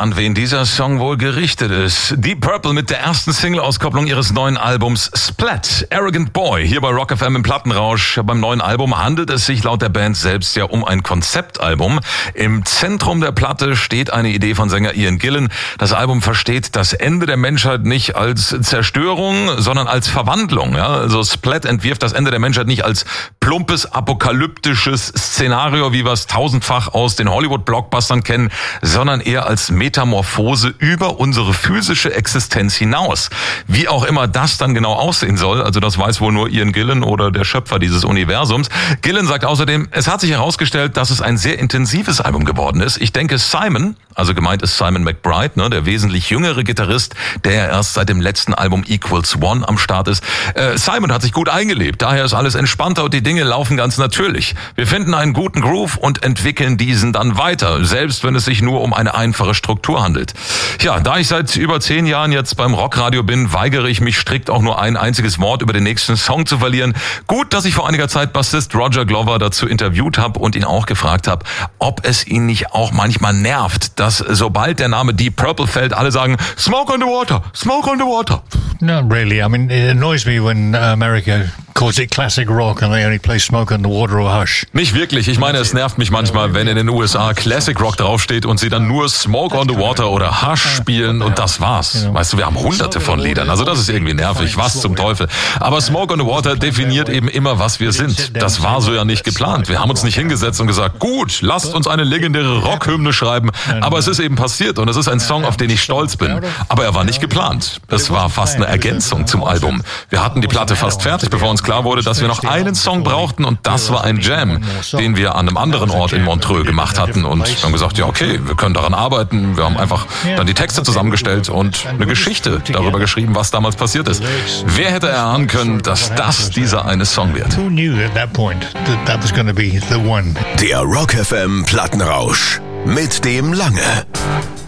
an wen dieser Song wohl gerichtet ist. Deep Purple mit der ersten Single-Auskopplung ihres neuen Albums Splat, Arrogant Boy, hier bei Rock FM im Plattenrausch. Beim neuen Album handelt es sich laut der Band selbst ja um ein Konzeptalbum. Im Zentrum der Platte steht eine Idee von Sänger Ian Gillan. Das Album versteht das Ende der Menschheit nicht als Zerstörung, sondern als Verwandlung. Ja? Also Splat entwirft das Ende der Menschheit nicht als plumpes, apokalyptisches Szenario, wie wir es tausendfach aus den Hollywood-Blockbustern kennen, sondern eher als Metamorphose über unsere physische Existenz hinaus. Wie auch immer das dann genau aussehen soll, also das weiß wohl nur Ian Gillan oder der Schöpfer dieses Universums. Gillan sagt außerdem, es hat sich herausgestellt, dass es ein sehr intensives Album geworden ist. Ich denke, Simon, also gemeint ist Simon McBride, ne, der wesentlich jüngere Gitarrist, der ja erst seit dem letzten Album Equals One am Start ist. Simon hat sich gut eingelebt, daher ist alles entspannter und die Dinge laufen ganz natürlich. Wir finden einen guten Groove und entwickeln diesen dann weiter, selbst wenn es sich nur um eine einfache Struktur handelt. Ja, da ich seit über 10 Jahren jetzt beim Rockradio bin, weigere ich mich strikt auch nur ein einziges Wort über den nächsten Song zu verlieren. Gut, dass ich vor einiger Zeit Bassist Roger Glover dazu interviewt habe und ihn auch gefragt habe, ob es ihn nicht auch manchmal nervt, dass sobald der Name Deep Purple fällt, alle sagen, Smoke on the Water, Smoke on the Water. Not really. I mean, it annoys me when America calls it classic rock and they only play Smoke on the Water or Hush. Nicht wirklich. Ich meine, es nervt mich manchmal, wenn in den USA Classic Rock draufsteht und sie dann nur Smoke on the Water oder Hush spielen und das war's. Weißt du, wir haben hunderte von Liedern. Also das ist irgendwie nervig. Was zum Teufel. Aber Smoke on the Water definiert eben immer, was wir sind. Das war so ja nicht geplant. Wir haben uns nicht hingesetzt und gesagt, gut, lasst uns eine legendäre Rockhymne schreiben. Aber es ist eben passiert und es ist ein Song, auf den ich stolz bin. Aber er war nicht geplant. Es war fast eine Ergänzung zum Album. Wir hatten die Platte fast fertig, bevor uns klar wurde, dass wir noch einen Song brauchten und das war ein Jam, den wir an einem anderen Ort in Montreux gemacht hatten und wir haben gesagt, ja okay, wir können daran arbeiten. Wir haben einfach dann die Texte zusammengestellt und eine Geschichte darüber geschrieben, was damals passiert ist. Wer hätte erahnen können, dass das dieser eine Song wird? Der Rock FM Plattenrausch mit dem Lange.